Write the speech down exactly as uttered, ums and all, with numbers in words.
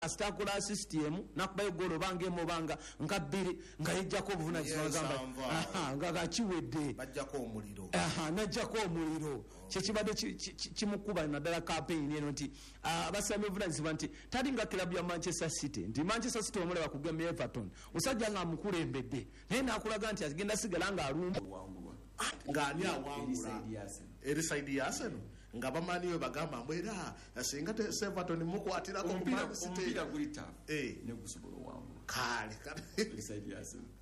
astakula system nakubayo golo bange mubanga nga bbiri nga yijjako obuvunanyizibwa gamba nga gakiwedde bajjako omuliro aha najjako omuliro kyekibadde kimukuba naddala campaign eno nti abasami obuvunanyizibwa nti tali nga kilabu ya Manchester City nti Manchester City omulaba kugema Everton musajja nga amukulembedde naye nakulaga nti agenda sigala nga alumba ngani awangula eri side ya Arsenal nga bamaniyo bagamba mbwera singa te Everton mukwatirako ompira ompira gulita eh ne gusobola wangula kale kale eri side ya Arsenal